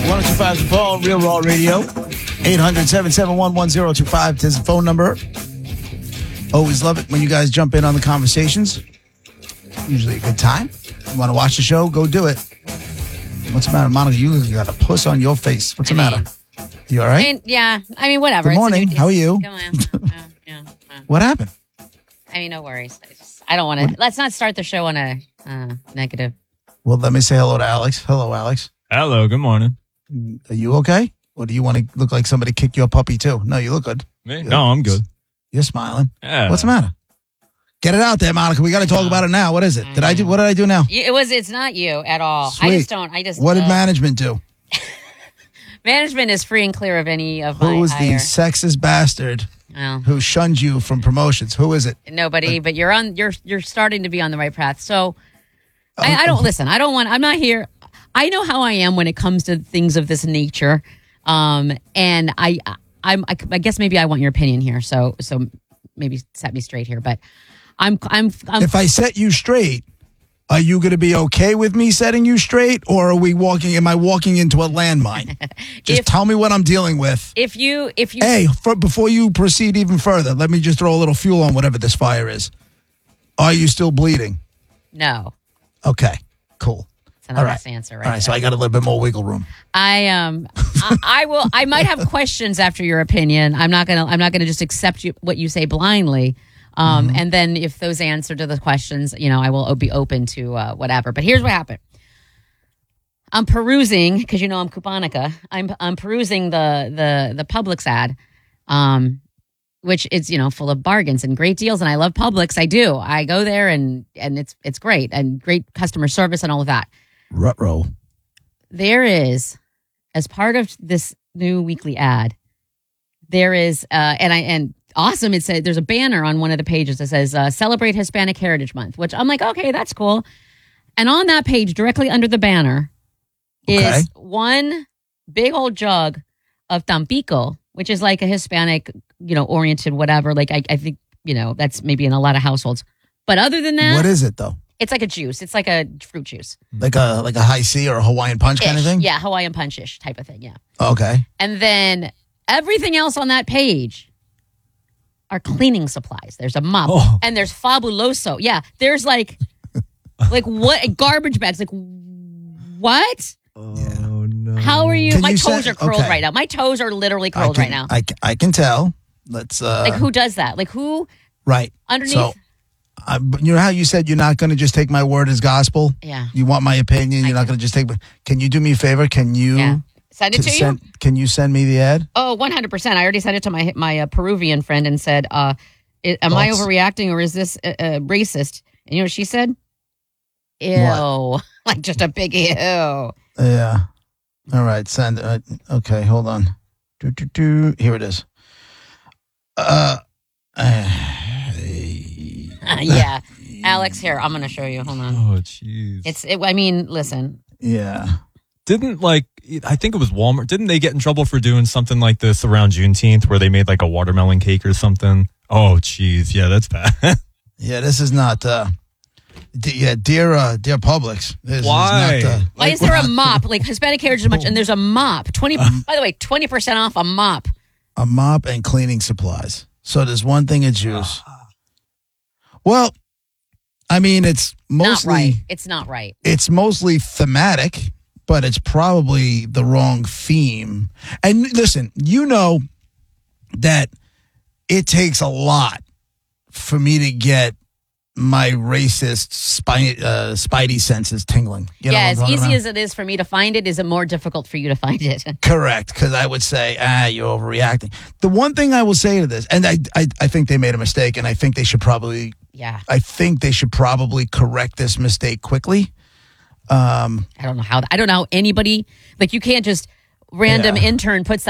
1025 The Phone, Real Raw Radio. 800-771-1025 is the phone number. Always love it when you guys jump in on the conversations. Usually a good time. You want to watch the show, go do it. What's the matter, Monica? You got a puss on your face. What's the matter? You all right? Whatever. Good morning. How are you? Come on. What happened? No worries. I don't want to. Let's not start the show on a negative. Well, let me say hello to Alex. Hello, Alex. Hello, good morning. Are you okay? Or do you want to look like somebody kicked your puppy too? No, you look good. Me? No, I'm good. You're smiling. Yeah. What's the matter? Get it out there, Monica. We got to talk about it now. What is it? What did I do now? It's not you at all. Sweet. What did management do? Management is free and clear of any of my Who was the hire. sexist bastard who shunned you from promotions? Who is it? Nobody, but you're starting to be on the right path. So I don't listen. I'm not here. I know how I am when it comes to things of this nature. And I guess maybe I want your opinion here. So maybe set me straight here, but I'm if I set you straight, are you going to be okay with me setting you straight, or am I walking into a landmine? Just tell me what I'm dealing with. If you before you proceed even further, let me just throw a little fuel on whatever this fire is. Are you still bleeding? No. Okay, cool. It's an honest answer, right? All right, so I got a little bit more wiggle room. I will. I might have questions after your opinion. I'm not gonna just accept what you say blindly. And then if those answer to the questions, I will be open to whatever. But here's what happened. I'm perusing because I'm Cupanica. I'm perusing the Publix ad, which is full of bargains and great deals, and I love Publix. I do. I go there and it's great and great customer service and all of that. Ruh-roh. There is, as part of this new weekly ad, there is awesome. It said there's a banner on one of the pages that says "Celebrate Hispanic Heritage Month," which I'm like, okay, that's cool. And on that page, directly under the banner, is one big old jug of Tampico, which is like a Hispanic, oriented whatever. Like I think that's maybe in a lot of households. But other than that, what is it though? It's like a juice. It's like a fruit juice, like a high C or a Hawaiian punch kind of thing. Yeah, Hawaiian punch-ish type of thing. Yeah. Okay. And then everything else on that page are cleaning supplies. There's a mop and there's Fabuloso. Yeah, there's like what garbage bags? Like what? Oh no! How are you? My toes are curled right now. My toes are literally curled right now. I can tell. Let's like who does that? Like who? Right underneath. So, you know how you said you're not going to just take my word as gospel? Yeah. You want my opinion. You're not going to just take. Can you do me a favor? Can you send it to you? Can you send me the ad? Oh, 100%. I already sent it to my Peruvian friend and said, "Am I overreacting or is this racist?" And you know what she said? Ew, what? Like just a big ew. Yeah. All right. Send. Okay. Hold on. Here it is. Yeah, Alex. Here, I'm going to show you. Hold on. Oh, jeez. Listen. Yeah. I think it was Walmart. Didn't they get in trouble for doing something like this around Juneteenth, where they made like a watermelon cake or something? Oh, jeez. Yeah, that's bad. Yeah, this is not. Dear Publix. Why? Why is there a mop? Like Hispanic Heritage Month, and there's a mop. 20. By the way, 20% off a mop. A mop and cleaning supplies. So there's one thing of juice. Well, it's mostly not right. It's not right. It's mostly thematic, but it's probably the wrong theme. And listen, that it takes a lot for me to get my racist spidey senses tingling. As easy as it is for me to find it, is it more difficult for you to find it? Correct, because I would say, you're overreacting. The one thing I will say to this, and I think they made a mistake, and I think they should probably, correct this mistake quickly. I don't know how anybody, like you can't just random intern puts